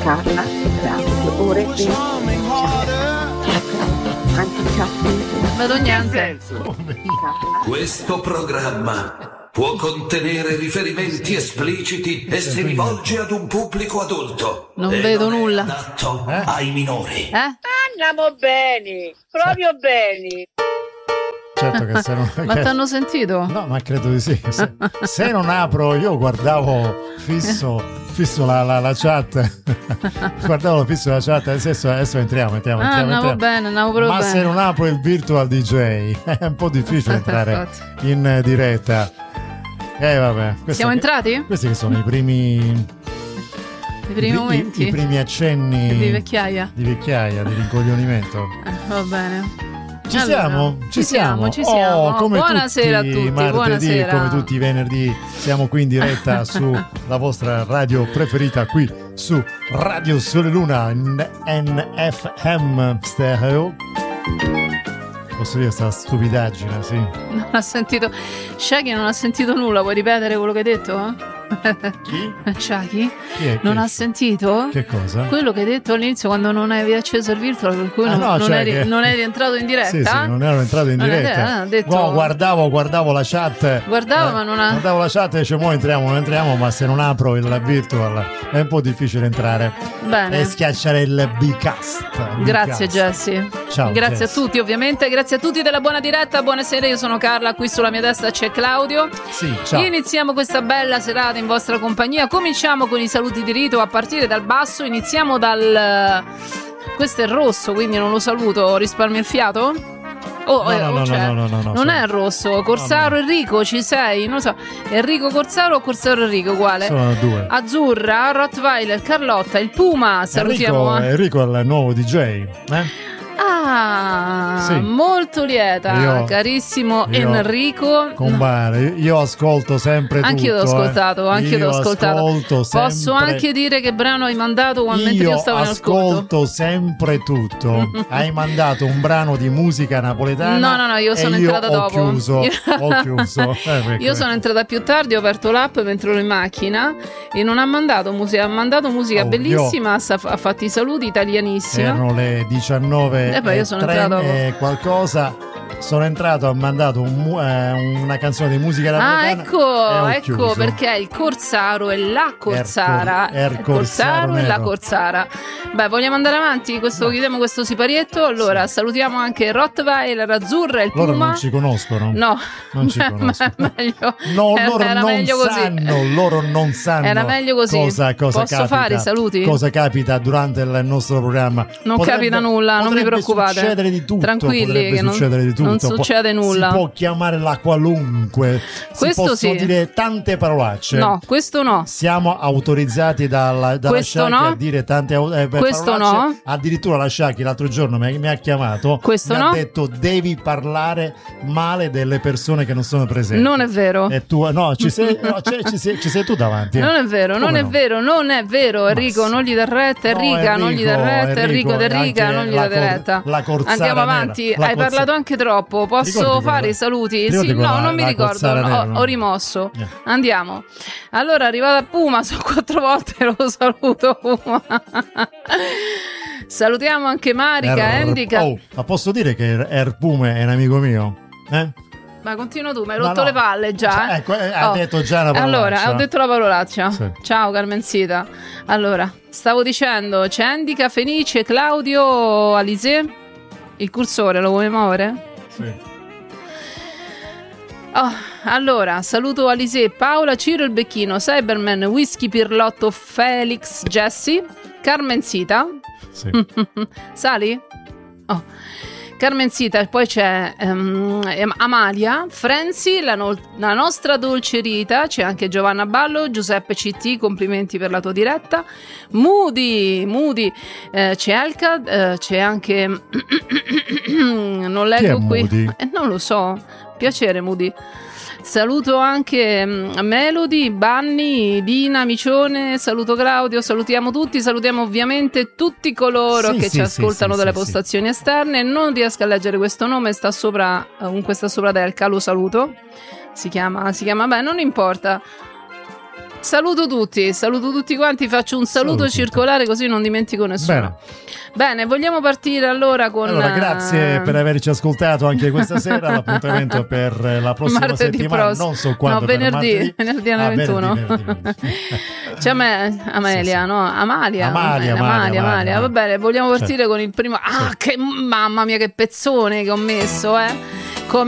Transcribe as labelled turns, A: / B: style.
A: Carla e Claudio, ore 20. Anche chat.
B: Vedo niente.
C: Questo programma può contenere riferimenti espliciti e si rivolge ad un pubblico adulto.
B: Non vedo nulla.
C: Adatto ai minori.
D: Andiamo bene, proprio bene.
E: Certo che se non...
B: Ma t'hanno sentito?
E: No, ma credo di sì. Se non apro, io guardavo fisso la chat. Guardavo fisso la chat. Adesso entriamo.
B: Andavo bene.
E: Ma se non apro il virtual DJ è un po' difficile entrare in diretta. Vabbè.
B: Siamo entrati?
E: Questi che sono i primi
B: momenti.
E: I primi accenni
B: di vecchiaia.
E: Di rincoglionimento.
B: Va bene.
E: Ci siamo. Come
B: buonasera
E: tutti
B: a tutti,
E: martedì,
B: buonasera.
E: come tutti i venerdì, siamo qui in diretta sulla vostra radio preferita, qui su Radio Sole Luna NFM Stereo. Posso dire questa stupidaggine, sì.
B: Non ha sentito. Shaggy non ha sentito nulla, puoi ripetere quello che hai detto?
E: Chi?
B: Shaggy?
E: Chi
B: non ha sentito?
E: Che cosa?
B: Quello che hai detto all'inizio quando non avevi acceso il virtual, per cui non eri entrato in diretta?
E: Sì, non ero entrato in diretta. No, guardavo la chat. Guardavo la chat e dicevo, mo entriamo, ma se non apro il virtual è un po' difficile entrare.
B: Bene.
E: E schiacciare il Bcast.
B: Grazie Jessie.
E: Ciao.
B: Grazie
E: Jess.
B: a tutti, ovviamente. Grazie a tutti della buona diretta. Buonasera, io sono Carla, qui sulla mia destra c'è Claudio.
E: Sì, ciao.
B: Iniziamo questa bella serata in vostra compagnia. Cominciamo con i saluti di rito a partire dal basso. Iniziamo dal... Questo è rosso, quindi non lo saluto. Risparmio il fiato? No. Non è rosso. Corsaro no. Enrico, ci sei? Non so. Enrico Corsaro o Corsaro Enrico? Uguale?
E: Sono due.
B: Azzurra, Rottweiler, Carlotta, il Puma. Salutiamo.
E: Enrico è il nuovo DJ. Sì.
B: Molto lieta, carissimo Enrico.
E: Compare, io ascolto sempre tutto.
B: Anch'io l'ho ascoltato, Posso anche dire che brano hai mandato mentre io stavo in ascolto?
E: Io ascolto sempre tutto. Hai mandato un brano di musica napoletana.
B: No, io sono entrata dopo.
E: Ho chiuso.
B: Io sono entrata più tardi, ho aperto l'app mentre ero in macchina e non ha mandato musica, ha mandato musica bellissima, ha fatto i saluti italianissima.
E: Erano le 19
B: io sono entrato
E: qualcosa. Sono entrato, ho mandato una canzone di musica napoletana.
B: Ecco perché il Corsaro e la Corsara. Il Corsaro e la Corsara. Beh, vogliamo andare avanti? Chiudiamo questo siparietto. Allora, salutiamo anche Rottweiler, Azzurra e il Puma.
E: Loro non ci conoscono.
B: No,
E: non ci conoscono.
B: Meglio.
E: No, loro non sanno.
B: Era meglio così.
E: Cosa
B: Posso
E: capita,
B: fare i saluti?
E: Cosa capita durante il nostro programma?
B: Non capita nulla, non vi preoccupate.
E: Potrebbe succedere di tutto.
B: Tranquilli, che non succede nulla.
E: Si può chiamare la qualunque.
B: Questo
E: si possono dire tante parolacce.
B: No, questo no.
E: Siamo autorizzati dalla Shaki a dire tante
B: questo
E: parolacce.
B: No.
E: Addirittura la Shaki l'altro giorno mi ha chiamato.
B: Questo
E: mi ha detto devi parlare male delle persone che non sono presenti.
B: Non è vero.
E: E tu ci sei tu davanti.
B: Non è vero, non è vero. Enrico, non gli dà retta. Enrica, non gli dà retta. Enrico ed Enrica, non gli dà retta.
E: Andiamo
B: avanti. Hai parlato anche troppo. Posso fare i saluti? Sì, no, non mi ricordo. Ho rimosso. Andiamo. Allora, arrivata a Puma, sono 4 volte lo saluto Puma. Salutiamo anche Marica, Endika.
E: Ma posso dire che Pume è un amico mio?
B: Ma continua tu, mi hai rotto le palle già.
E: Ecco, ha detto già una parolaccia.
B: Allora, ho detto la parolaccia.
E: Sì.
B: Ciao Carmenzita. Allora, stavo dicendo, c'è Endika, Fenice, Claudio, Alizé. Il cursore lo vuoi muovere?
E: Sì.
B: Allora, saluto Alizé, Paola, Ciro il Becchino, Cyberman, Whisky, Pirlotto, Felix, Jessie, Carmenzita.
E: Sì.
B: Sali? Carmenzita, poi c'è Amalia, Frenzy, la nostra dolce Rita, c'è anche Giovanna Ballo, Giuseppe CT, complimenti per la tua diretta, Moody, c'è Elka, c'è anche non leggo qui, non lo so, piacere Moody. Saluto anche Melody, Banni, Dina, Micione, saluto Claudio, salutiamo tutti, salutiamo ovviamente tutti coloro che ci ascoltano dalle postazioni esterne. Non riesco a leggere questo nome, sta sopra, comunque sta sopra Delca, lo saluto. Si chiama, beh, non importa. Saluto tutti quanti, faccio un saluto circolare così non dimentico nessuno. Bene, vogliamo partire allora con...
E: Allora, grazie per averci ascoltato anche questa sera. L'appuntamento per la prossima settimana, non so quando,
B: venerdì alle 21.
E: Venerdì.
B: C'è Amelia, no? Amalia. Va bene, vogliamo partire con il primo... che mamma mia, che pezzone che ho messo,